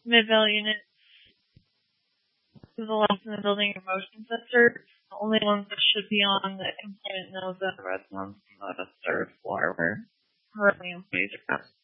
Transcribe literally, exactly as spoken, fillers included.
mid-val units to the left in the building are motion sensors. The only ones that should be on the employment knows that the red ones on the third floor where currently employees are at.